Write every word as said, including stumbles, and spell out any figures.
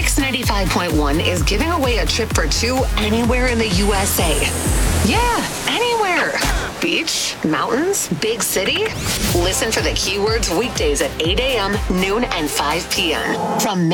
Mix ninety-five point one is giving away a trip for two anywhere in the U S A. Yeah, anywhere. Beach, mountains, big city. Listen for the keywords weekdays at eight a.m., noon, and five p.m. from